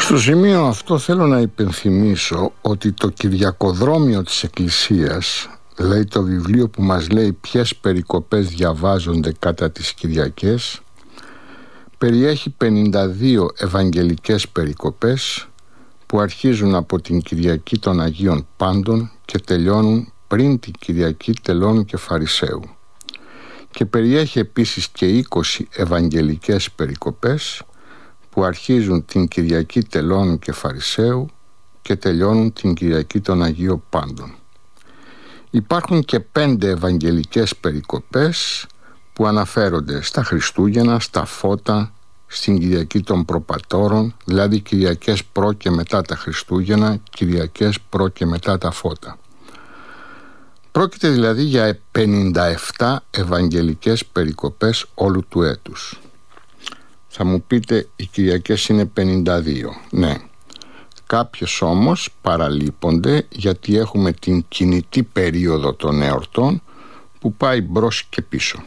Στο σημείο αυτό θέλω να υπενθυμίσω ότι το Κυριακοδρόμιο της Εκκλησίας, λέει το βιβλίο που μας λέει ποιες περικοπές διαβάζονται κατά τις Κυριακές, περιέχει 52 ευαγγελικές περικοπές που αρχίζουν από την Κυριακή των Αγίων Πάντων και τελειώνουν πριν την Κυριακή Τελώνου και Φαρισαίου. Και περιέχει επίσης και 20 ευαγγελικές περικοπές που αρχίζουν την Κυριακή Τελώνου και Φαρισαίου και τελειώνουν την Κυριακή των Αγίων Πάντων. Υπάρχουν και 5 ευαγγελικές περικοπές που αναφέρονται στα Χριστούγεννα, στα Φώτα, στην Κυριακή των Προπατώρων, δηλαδή Κυριακές προ και μετά τα Χριστούγεννα, Κυριακές προ και μετά τα Φώτα. Πρόκειται δηλαδή για 57 ευαγγελικές περικοπές όλου του έτους. Θα μου πείτε, οι Κυριακές είναι 52. Ναι. Κάποιες όμως παραλείπονται γιατί έχουμε την κινητή περίοδο των εορτών που πάει μπρος και πίσω.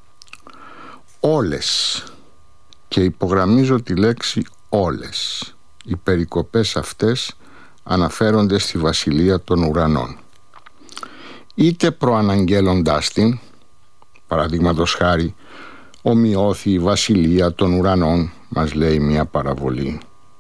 Όλες, και υπογραμμίζω τη λέξη όλες, οι περικοπές αυτές αναφέρονται στη Βασιλεία των Ουρανών. Είτε προαναγγέλλοντάς την, παραδείγματος χάρη, ομοιώθη η Βασιλεία των Ουρανών, μας λέει μια παραβολή,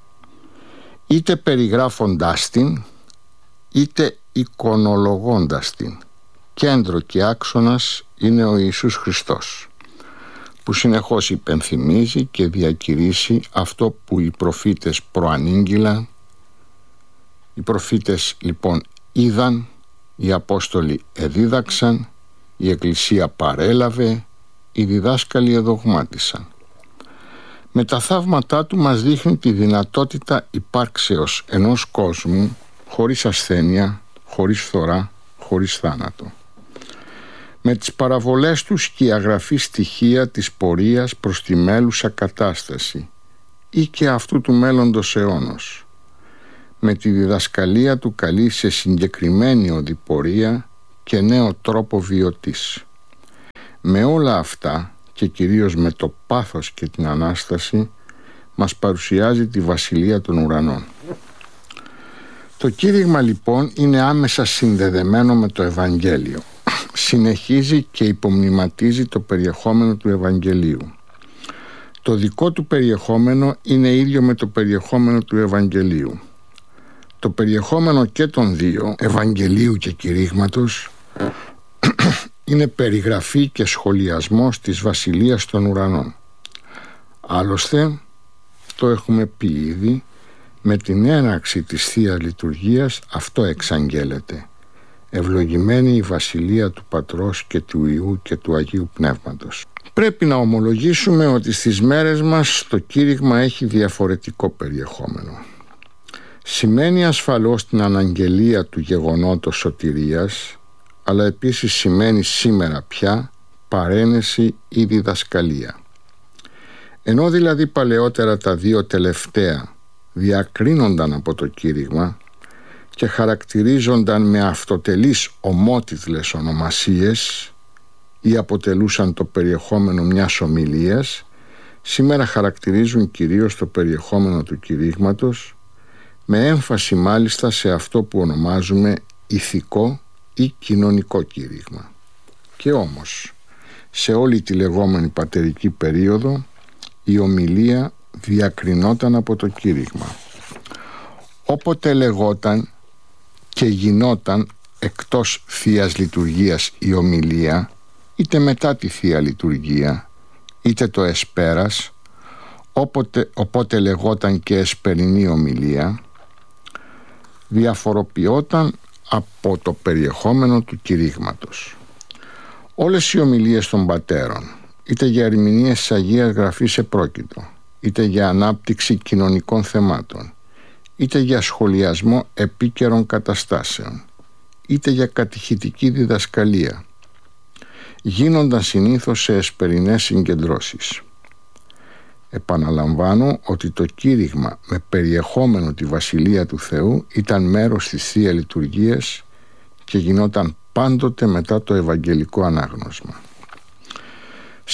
είτε περιγράφοντάς την, είτε εικονολογώντας την. Κέντρο και άξονας είναι ο Ιησούς Χριστός, που συνεχώς υπενθυμίζει και διακηρύσει αυτό που οι προφήτες προανήγγυλαν. Οι προφήτες λοιπόν είδαν, οι Απόστολοι εδίδαξαν, η Εκκλησία παρέλαβε, οι διδάσκαλοι εδογμάτισαν. Με τα θαύματά του μας δείχνει τη δυνατότητα υπάρξεως ενός κόσμου χωρίς ασθένεια, χωρίς φθορά, χωρίς θάνατο. Με τις παραβολές του σκιαγραφεί στοιχεία της πορείας προς τη μέλουσα κατάσταση ή και αυτού του μέλλοντος αιώνος. Με τη διδασκαλία του καλεί σε συγκεκριμένη οδηπορία και νέο τρόπο βιωτής. Με όλα αυτά και κυρίως με το πάθος και την Ανάσταση μας παρουσιάζει τη Βασιλεία των Ουρανών. Το κήρυγμα λοιπόν είναι άμεσα συνδεδεμένο με το Ευαγγέλιο. Συνεχίζει και υπομνηματίζει το περιεχόμενο του Ευαγγελίου. Το δικό του περιεχόμενο είναι ίδιο με το περιεχόμενο του Ευαγγελίου. Το περιεχόμενο και των δύο, Ευαγγελίου και κηρύγματος, είναι περιγραφή και σχολιασμός της Βασιλείας των Ουρανών. Άλλωστε, το έχουμε πει ήδη, με την έναρξη της Θείας Λειτουργίας αυτό εξαγγέλλεται. Ευλογημένη η Βασιλεία του Πατρός και του Υιού και του Αγίου Πνεύματος. Πρέπει να ομολογήσουμε ότι στις μέρες μας το κήρυγμα έχει διαφορετικό περιεχόμενο. Σημαίνει ασφαλώς την αναγγελία του γεγονότος σωτηρίας, αλλά επίσης σημαίνει σήμερα πια παρένεση ή διδασκαλία. Ενώ δηλαδή παλαιότερα τα δύο τελευταία διακρίνονταν από το κήρυγμα και χαρακτηρίζονταν με αυτοτελείς ομότιτλες ονομασίες ή αποτελούσαν το περιεχόμενο μιας ομιλίας, σήμερα χαρακτηρίζουν κυρίως το περιεχόμενο του κηρύγματος, με έμφαση μάλιστα σε αυτό που ονομάζουμε ηθικό ή κοινωνικό κήρυγμα. Και όμως, σε όλη τη λεγόμενη πατερική περίοδο, η ομιλία διακρινόταν από το κήρυγμα. Όποτε λεγόταν και γινόταν εκτός Θείας Λειτουργίας η ομιλία, είτε μετά τη Θεία Λειτουργία, είτε το εσπέρας, οπότε λεγόταν και εσπερινή ομιλία, διαφοροποιόταν από το περιεχόμενο του κηρύγματος. Όλες οι ομιλίες των πατέρων, είτε για ερμηνείες της Αγίας Γραφής επρόκειτο, είτε για ανάπτυξη κοινωνικών θεμάτων, είτε για σχολιασμό επίκαιρων καταστάσεων, είτε για κατηχητική διδασκαλία, γίνονταν συνήθως σε εσπερινές συγκεντρώσεις. Επαναλαμβάνω ότι το κήρυγμα με περιεχόμενο τη Βασιλεία του Θεού ήταν μέρος της Θεία Λειτουργίας και γινόταν πάντοτε μετά το Ευαγγελικό Ανάγνωσμα.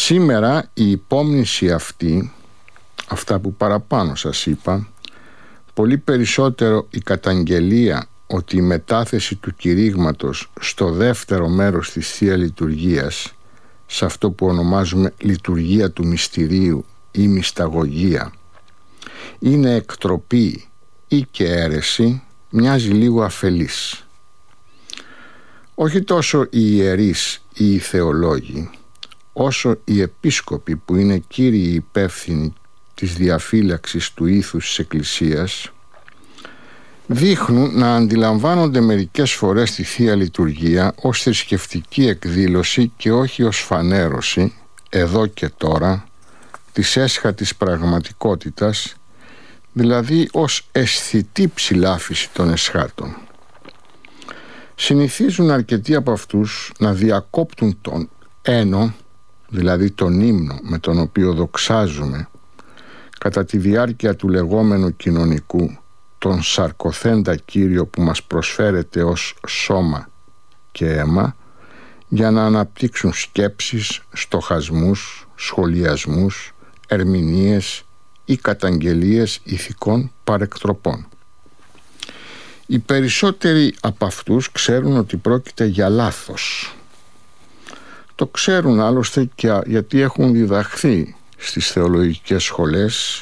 Σήμερα η υπόμνηση αυτή, αυτά που παραπάνω σας είπα, πολύ περισσότερο η καταγγελία ότι η μετάθεση του κηρύγματος στο δεύτερο μέρος της Θεία Λειτουργίας, σε αυτό που ονομάζουμε λειτουργία του μυστηρίου ή μυσταγωγία, είναι εκτροπή ή και αίρεση, μοιάζει λίγο αφελής. Όχι τόσο οι ιερείς ή οι θεολόγοι, όσο οι επίσκοποι που είναι κύριοι υπεύθυνοι της διαφύλαξης του ήθους της Εκκλησίας, δείχνουν να αντιλαμβάνονται μερικές φορές τη Θεία Λειτουργία ως θρησκευτική εκδήλωση και όχι ως φανέρωση, εδώ και τώρα, της έσχατης πραγματικότητας, δηλαδή ως αισθητή ψηλάφιση των εσχάτων. Συνηθίζουν αρκετοί από αυτούς να διακόπτουν τον ένο, δηλαδή τον ύμνο με τον οποίο δοξάζουμε, κατά τη διάρκεια του λεγόμενου κοινωνικού, τον σαρκοθέντα Κύριο που μας προσφέρεται ως σώμα και αίμα, για να αναπτύξουν σκέψεις, στοχασμούς, σχολιασμούς, ερμηνείες ή καταγγελίες ηθικών παρεκτροπών. Οι περισσότεροι από αυτούς ξέρουν ότι πρόκειται για λάθος. Το ξέρουν άλλωστε και γιατί έχουν διδαχθεί στις θεολογικές σχολές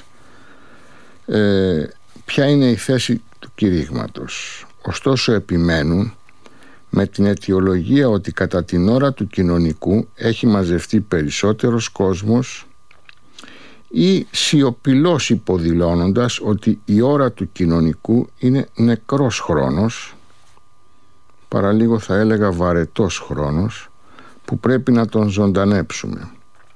ποια είναι η θέση του κηρύγματος. Ωστόσο επιμένουν με την αιτιολογία ότι κατά την ώρα του κοινωνικού έχει μαζευτεί περισσότερος κόσμος, ή σιωπηλώς υποδηλώνοντας ότι η ώρα του κοινωνικού είναι νεκρός χρόνος, παραλίγο θα έλεγα βαρετός χρόνος, που πρέπει να τον ζωντανέψουμε.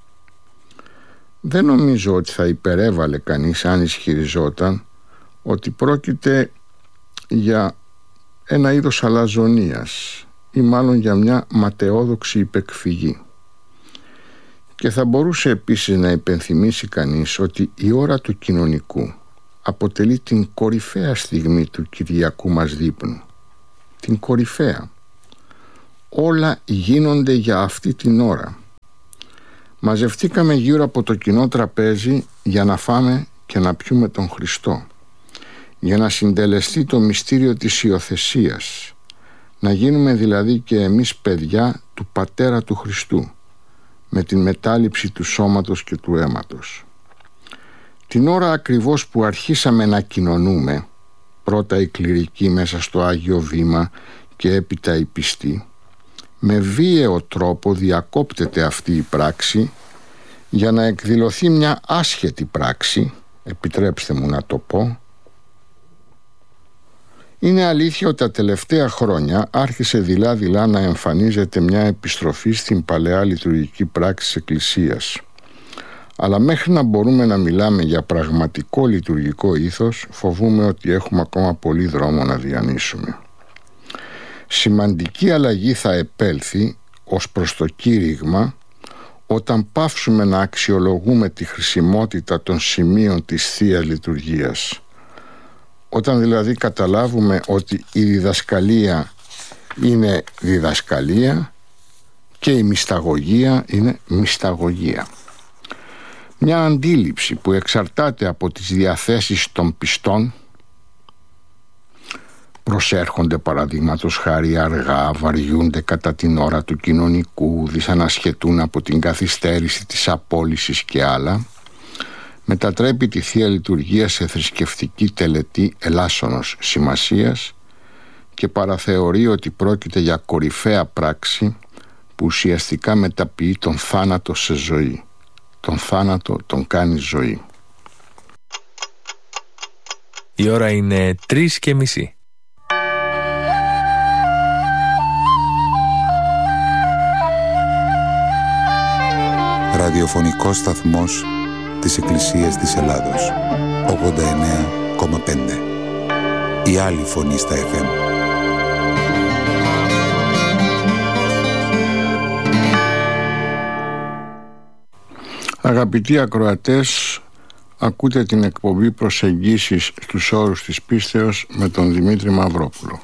Δεν νομίζω ότι θα υπερέβαλε κανείς αν ισχυριζόταν ότι πρόκειται για ένα είδος αλαζονίας ή μάλλον για μια ματαιόδοξη υπεκφυγή. Και θα μπορούσε επίσης να υπενθυμίσει κανείς ότι η ώρα του κοινωνικού αποτελεί την κορυφαία στιγμή του Κυριακού μας δείπνου. Την κορυφαία. Όλα γίνονται για αυτή την ώρα. Μαζευτήκαμε γύρω από το κοινό τραπέζι για να φάμε και να πιούμε τον Χριστό, για να συντελεστεί το μυστήριο της υιοθεσίας, να γίνουμε δηλαδή και εμείς παιδιά του Πατέρα του Χριστού, με την μετάληψη του σώματος και του αίματος. Την ώρα ακριβώς που αρχίσαμε να κοινωνούμε, πρώτα οι κληρικοί μέσα στο Άγιο Βήμα και έπειτα οι πιστοί, με βίαιο τρόπο διακόπτεται αυτή η πράξη για να εκδηλωθεί μια άσχετη πράξη, επιτρέψτε μου να το πω. Είναι αλήθεια ότι τα τελευταία χρόνια άρχισε δειλά-δειλά να εμφανίζεται μια επιστροφή στην παλαιά λειτουργική πράξη της Εκκλησίας. Αλλά μέχρι να μπορούμε να μιλάμε για πραγματικό λειτουργικό ήθος, φοβούμαι ότι έχουμε ακόμα πολύ δρόμο να διανύσουμε. Σημαντική αλλαγή θα επέλθει ως προς το κήρυγμα όταν πάυσουμε να αξιολογούμε τη χρησιμότητα των σημείων της Θείας Λειτουργίας. Όταν δηλαδή καταλάβουμε ότι η διδασκαλία είναι διδασκαλία και η μυσταγωγία είναι μυσταγωγία. Μια αντίληψη που εξαρτάται από τις διαθέσεις των πιστών, προσέρχονται παραδείγματος χάρη αργά, βαριούνται κατά την ώρα του κοινωνικού, δυσανασχετούν από την καθυστέρηση της απόλυσης και άλλα, μετατρέπει τη Θεία Λειτουργία σε θρησκευτική τελετή ελάσσονος σημασίας και παραθεωρεί ότι πρόκειται για κορυφαία πράξη που ουσιαστικά μεταποιεί τον θάνατο σε ζωή. Τον θάνατο τον κάνει ζωή. Η ώρα είναι 3:30. Ραδιοφωνικός σταθμός της Εκκλησίας της Ελλάδος, 89,5. Η άλλη φωνή στα FM. Αγαπητοί ακροατές, ακούτε την εκπομπή Προσεγγίσεις στους όρους της πίστεως με τον Δημήτρη Μαυρόπουλο.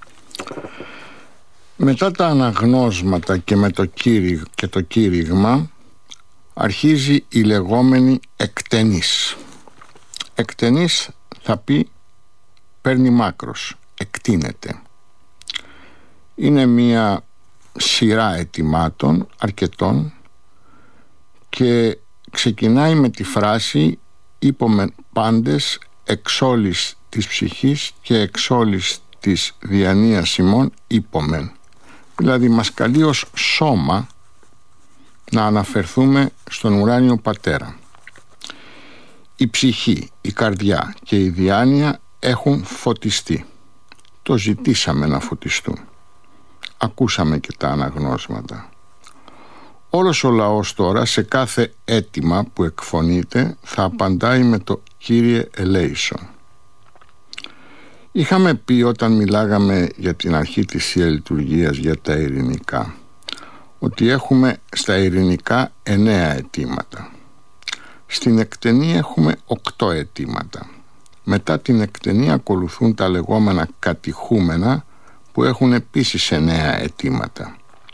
Μετά τα αναγνώσματα και με το κήρυγμα αρχίζει η λεγόμενη εκτενής. Εκτενής θα πει παίρνει μάκρος, εκτείνεται. Είναι μια σειρά αιτημάτων, αρκετών, και ξεκινάει με τη φράση «Είπομεν πάντες εξ όλης της ψυχής και εξ όλης της διανοίας ημών είπομεν». Δηλαδή μας καλεί ως σώμα να αναφερθούμε στον ουράνιο Πατέρα. Η ψυχή, η καρδιά και η διάνοια έχουν φωτιστεί. Το ζητήσαμε να φωτιστούν. Ακούσαμε και τα αναγνώσματα. Όλος ο λαός τώρα σε κάθε αίτημα που εκφωνείται θα απαντάει με το «Κύριε ελέησον». Είχαμε πει όταν μιλάγαμε για την αρχή της Θεία Λειτουργίας για τα ειρηνικά ότι έχουμε στα ειρηνικά 9 αιτήματα. Στην εκτενή έχουμε 8 αιτήματα. Μετά την εκτενή ακολουθούν τα λεγόμενα κατηχούμενα που έχουν επίσης 9 αιτήματα.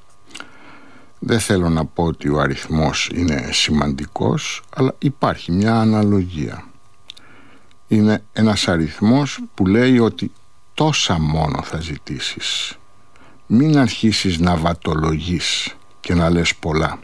Δεν θέλω να πω ότι ο αριθμός είναι σημαντικός, αλλά υπάρχει μια αναλογία. Είναι ένας αριθμός που λέει ότι τόσα μόνο θα ζητήσεις. Μην αρχίσεις να βατολογείς και να λες πολλά.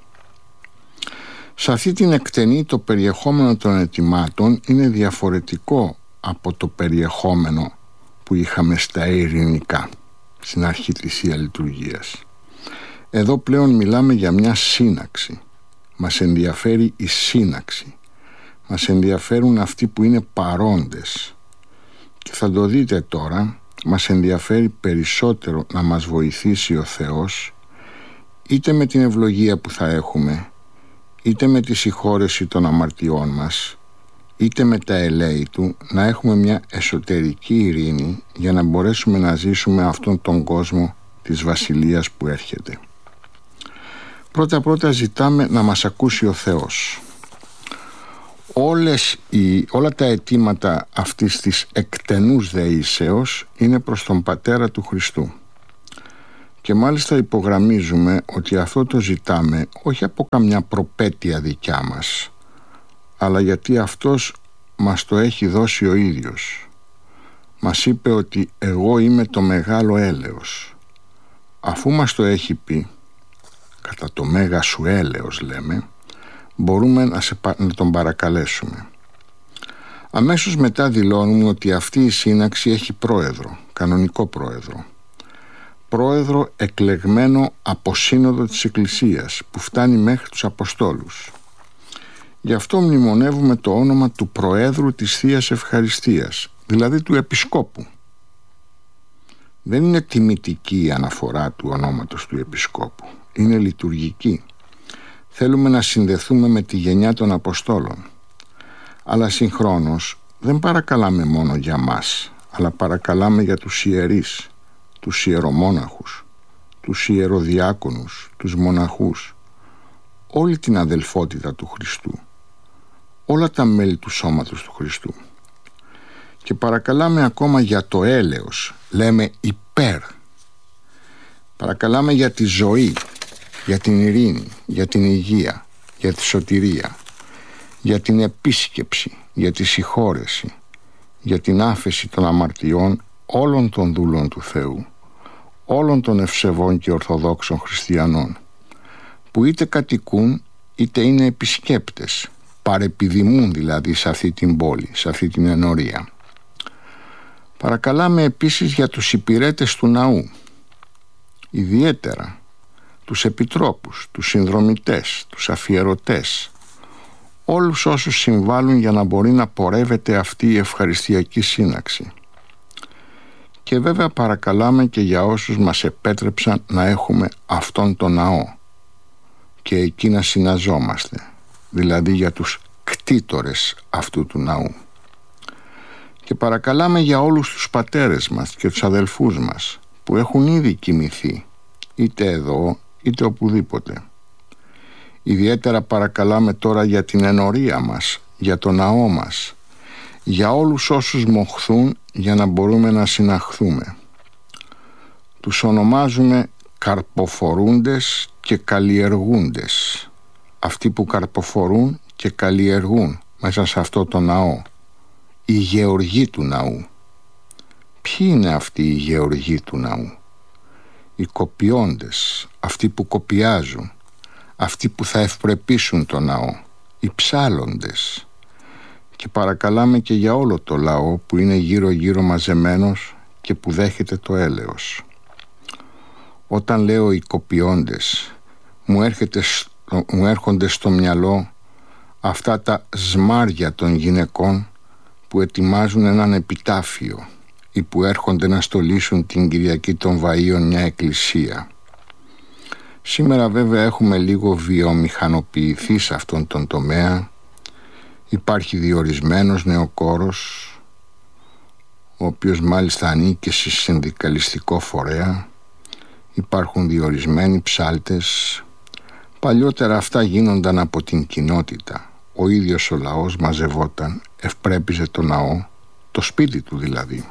Σε αυτή την εκτενή το περιεχόμενο των αιτημάτων είναι διαφορετικό από το περιεχόμενο που είχαμε στα ειρηνικά στην αρχή της Θεία Λειτουργίας. Εδώ πλέον μιλάμε για μια σύναξη. Μας ενδιαφέρει η σύναξη. Μας ενδιαφέρουν αυτοί που είναι παρόντες. Και θα το δείτε τώρα, μας ενδιαφέρει περισσότερο να μας βοηθήσει ο Θεός, είτε με την ευλογία που θα έχουμε, είτε με τη συγχώρεση των αμαρτιών μας, είτε με τα ελέη Του, να έχουμε μια εσωτερική ειρήνη για να μπορέσουμε να ζήσουμε αυτόν τον κόσμο της Βασιλείας που έρχεται. Πρώτα ζητάμε να μας ακούσει ο Θεός. Όλα τα αιτήματα αυτής της εκτενούς δεήσεως είναι προς τον Πατέρα του Χριστού. Και μάλιστα υπογραμμίζουμε ότι αυτό το ζητάμε όχι από καμιά προπέτεια δικιά μας, αλλά γιατί Αυτός μας το έχει δώσει ο ίδιος. Μας είπε ότι εγώ είμαι το μεγάλο έλεος. Αφού μας το έχει πει, κατά το μέγα σου έλεος λέμε, μπορούμε να τον παρακαλέσουμε. Αμέσως μετά δηλώνουμε ότι αυτή η σύναξη έχει πρόεδρο, κανονικό πρόεδρο. Πρόεδρο εκλεγμένο από σύνοδο της Εκκλησίας που φτάνει μέχρι τους Αποστόλους. Γι' αυτό μνημονεύουμε το όνομα του Προέδρου της Θείας Ευχαριστίας, δηλαδή του Επισκόπου. Δεν είναι τιμητική η αναφορά του ονόματος του Επισκόπου, είναι λειτουργική. Θέλουμε να συνδεθούμε με τη γενιά των Αποστόλων. Αλλά συγχρόνως δεν παρακαλάμε μόνο για μας, αλλά παρακαλάμε για τους ιερείς, τους ιερομόναχους, τους ιεροδιάκονους, τους μοναχούς, όλη την αδελφότητα του Χριστού, όλα τα μέλη του σώματος του Χριστού. Και παρακαλάμε ακόμα για το έλεος, λέμε υπέρ. Παρακαλάμε για τη ζωή, για την ειρήνη, για την υγεία, για τη σωτηρία, για την επίσκεψη, για τη συγχώρεση, για την άφεση των αμαρτιών όλων των δούλων του Θεού, όλων των ευσεβών και ορθοδόξων χριστιανών, που είτε κατοικούν είτε είναι επισκέπτες, παρεπιδημούν δηλαδή σε αυτή την πόλη, σε αυτή την ενορία. Παρακαλάμε επίσης για τους υπηρέτες του ναού, ιδιαίτερα τους επιτρόπους, τους συνδρομητές, τους αφιερωτές, όλους όσους συμβάλλουν για να μπορεί να πορεύεται αυτή η ευχαριστιακή σύναξη. Και βέβαια παρακαλάμε και για όσους μας επέτρεψαν να έχουμε αυτόν τον ναό και εκεί να συναζόμαστε, δηλαδή για τους κτήτορες αυτού του ναού. Και παρακαλάμε για όλους τους πατέρες μας και τους αδελφούς μας που έχουν ήδη κοιμηθεί, είτε εδώ είτε οπουδήποτε. Ιδιαίτερα παρακαλάμε τώρα για την ενορία μας, για το ναό μας, για όλους όσους μοχθούν για να μπορούμε να συναχθούμε. Τους ονομάζουμε καρποφορούντες και καλλιεργούντες, αυτοί που καρποφορούν και καλλιεργούν μέσα σε αυτό το ναό, οι γεωργοί του ναού. Ποιοι είναι αυτοί οι γεωργοί του ναού? Οι κοπιώντες, αυτοί που κοπιάζουν, αυτοί που θα ευπρεπήσουν το ναό, οι ψάλλοντες. Και παρακαλάμε και για όλο το λαό που είναι γύρω-γύρω μαζεμένος και που δέχεται το έλεος. Όταν λέω οι κοπιώντες, μου έρχονται στο μυαλό αυτά τα σμάρια των γυναικών που ετοιμάζουν έναν επιτάφιο ή που έρχονται να στολίσουν την Κυριακή των Βαΐων μια εκκλησία. Σήμερα βέβαια έχουμε λίγο βιομηχανοποιηθεί σε αυτόν τον τομέα. Υπάρχει διορισμένος νεοκόρος, ο οποίος μάλιστα ανήκει σε συνδικαλιστικό φορέα. Υπάρχουν διορισμένοι ψάλτες. Παλιότερα αυτά γίνονταν από την κοινότητα. Ο ίδιος ο λαός μαζευόταν, ευπρέπιζε το ναό, το σπίτι του δηλαδή.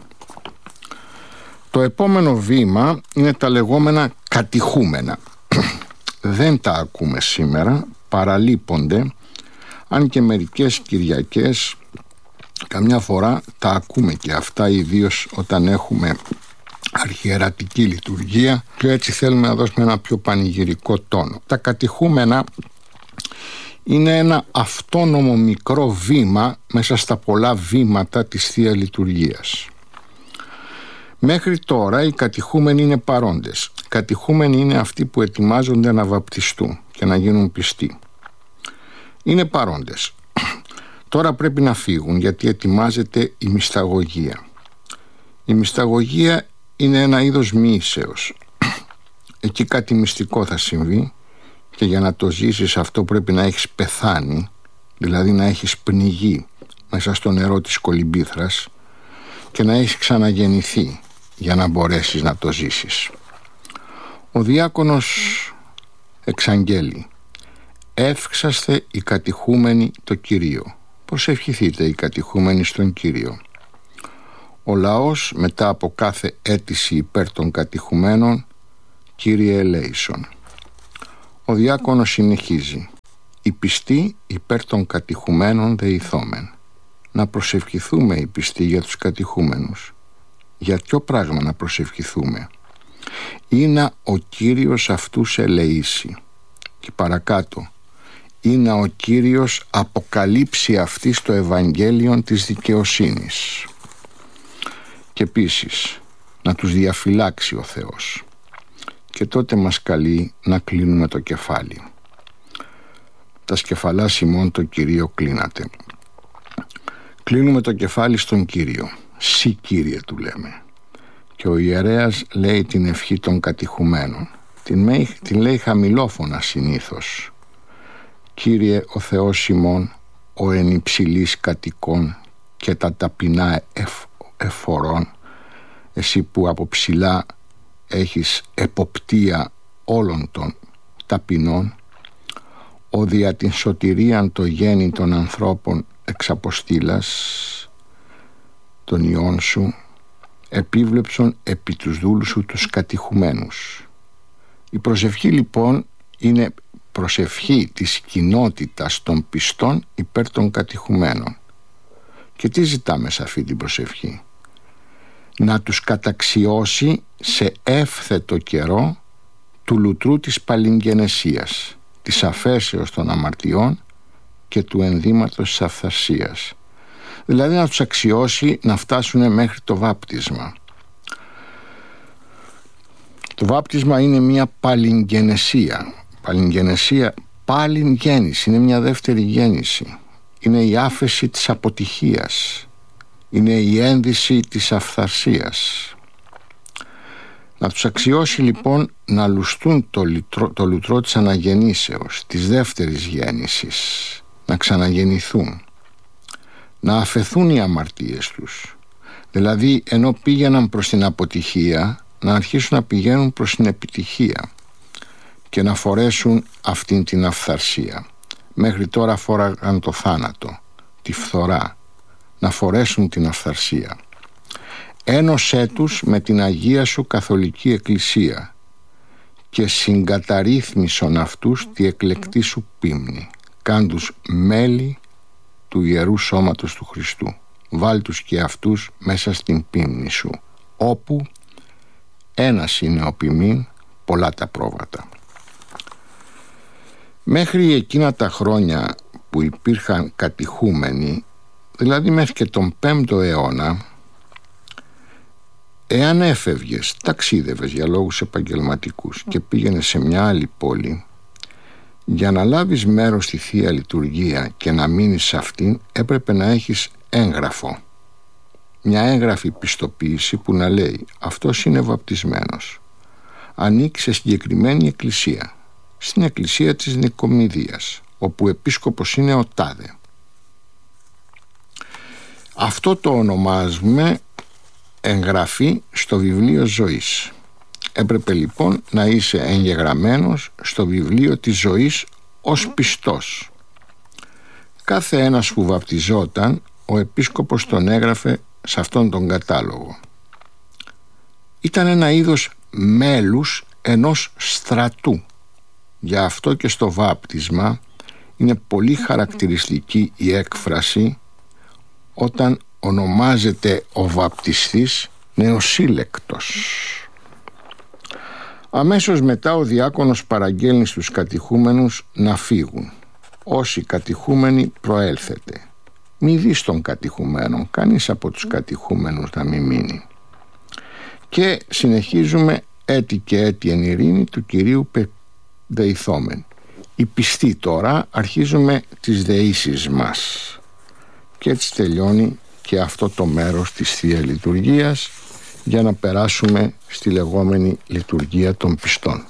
Το επόμενο βήμα είναι τα λεγόμενα κατηχούμενα. Δεν τα ακούμε σήμερα, παραλείπονται, αν και μερικές Κυριακές καμιά φορά τα ακούμε και αυτά, ιδίως όταν έχουμε αρχιερατική λειτουργία και έτσι θέλουμε να δώσουμε ένα πιο πανηγυρικό τόνο. Τα κατηχούμενα είναι ένα αυτόνομο μικρό βήμα μέσα στα πολλά βήματα της Θείας Λειτουργίας. Μέχρι τώρα οι κατηχούμενοι είναι παρόντες. Οι κατηχούμενοι είναι αυτοί που ετοιμάζονται να βαπτιστούν και να γίνουν πιστοί. Είναι παρόντες. Τώρα πρέπει να φύγουν γιατί ετοιμάζεται η μυσταγωγία. Η μυσταγωγία είναι ένα είδος μοίησεως. Εκεί κάτι μυστικό θα συμβεί και για να το ζήσεις αυτό πρέπει να έχεις πεθάνει, δηλαδή να έχεις πνιγεί μέσα στο νερό της κολυμπήθρας και να έχεις ξαναγεννηθεί για να μπορέσεις να το ζήσεις. Ο διάκονος εξαγγέλει: εύξαστε οι κατηχούμενοι το Κυρίο. Προσευχηθείτε οι κατηχούμενοι στον Κύριο. Ο λαός μετά από κάθε αίτηση υπέρ των κατηχουμένων, Κύριε ελέησον. Ο διάκονος συνεχίζει: οι πιστοί υπέρ των κατηχουμένων δεηθόμεν. Να προσευχηθούμε οι πιστοί για τους κατηχούμενους. Για ποιο πράγμα να προσευχηθούμε? Ή να ο Κύριος αυτούς ελεήσει. Και παρακάτω, ή να ο Κύριος αποκαλύψει αυτής το Ευαγγέλιο της δικαιοσύνης. Και επίσης να τους διαφυλάξει ο Θεός. Και τότε μας καλεί να κλείνουμε το κεφάλι. Τα σκεφαλάς ημών το Κυρίο κλείνατε. Κλείνουμε το κεφάλι στον Κύριο. Συ Κύριε του λέμε. Και ο ιερέας λέει την ευχή των κατηχουμένων. Την λέει χαμηλόφωνα συνήθως. Κύριε ο Θεός ημών, ο εν υψηλής κατοικών και τα ταπεινά εφορών, εσύ που από ψηλά έχεις εποπτεία όλων των ταπεινών, ο δια την σωτηρίαν το γέννη των ανθρώπων εξαποστήλας των ιών σου, επίβλεψον επί τους δούλους σου τους κατηχουμένους. Η προσευχή λοιπόν είναι προσευχή της κοινότητας των πιστών υπέρ των κατηχουμένων. Και τι ζητάμε σε αυτή την προσευχή? Να τους καταξιώσει σε εύθετο καιρό του λουτρού της παλιγγενεσίας, της αφέσεως των αμαρτιών και του ενδύματος της αυθαρσίας. Δηλαδή να τους αξιώσει να φτάσουν μέχρι το βάπτισμα. Το βάπτισμα είναι μια παλιγγενεσία. Παλιγγενεσία, πάλιν γέννηση, είναι μια δεύτερη γέννηση. Είναι η άφεση της αποτυχίας. Είναι η ένδυση της αυθαρσίας. Να τους αξιώσει λοιπόν να λουστούν το λουτρό της αναγεννήσεως, της δεύτερης γέννησης, να ξαναγεννηθούν, να αφεθούν οι αμαρτίες τους. Δηλαδή ενώ πήγαιναν προς την αποτυχία, να αρχίσουν να πηγαίνουν προς την επιτυχία και να φορέσουν αυτήν την αυθαρσία. Μέχρι τώρα φόραγαν το θάνατο, τη φθορά, να φορέσουν την αυθαρσία. Ένωσέ τους με την Αγία σου Καθολική Εκκλησία και συγκαταρρύθμισον αυτούς τη εκλεκτή σου πίμνη. Κάν τους μέλη του Ιερού Σώματος του Χριστού. Βάλ τους και αυτούς μέσα στην πίμνη σου. όπου ένας είναι ο ποιμήν, πολλά τα πρόβατα. Μέχρι εκείνα τα χρόνια που υπήρχαν κατηχούμενοι, δηλαδή μέχρι και τον 5ο αιώνα, εάν έφευγες, ταξίδευες για λόγους επαγγελματικούς και πήγαινες σε μια άλλη πόλη, για να λάβεις μέρος στη Θεία Λειτουργία και να μείνεις σε αυτήν, έπρεπε να έχεις έγγραφο. Μια έγγραφη πιστοποίηση που να λέει αυτός είναι βαπτισμένος. Ανήκει σε συγκεκριμένη εκκλησία, στην εκκλησία της Νικομιδίας, όπου επίσκοπος είναι ο τάδε. Αυτό το ονομάζουμε εγγραφή στο βιβλίο ζωής. Έπρεπε λοιπόν να είσαι εγγεγραμμένος στο βιβλίο της ζωής ως πιστός. Κάθε ένας που βαπτιζόταν, ο επίσκοπος τον έγραφε σε αυτόν τον κατάλογο. Ήταν ένα είδος μέλους ενός στρατού. Γι' αυτό και στο βάπτισμα είναι πολύ χαρακτηριστική η έκφραση όταν ονομάζεται ο βαπτιστής νεοσύλλεκτος. Αμέσως μετά ο διάκονος παραγγέλνει στους κατηχούμενους να φύγουν. Όσοι κατηχούμενοι προέλθετε. Μη δεις των κατηχουμένων, κανείς από τους κατηχούμενους να μην μείνει. Και συνεχίζουμε έτη και έτη εν ειρήνη του Κυρίου δεηθόμεν. Οι πιστοί τώρα αρχίζουμε τις δεήσεις μας. Και έτσι τελειώνει και αυτό το μέρος της Θεία Λειτουργίας, για να περάσουμε στη λεγόμενη λειτουργία των πιστών.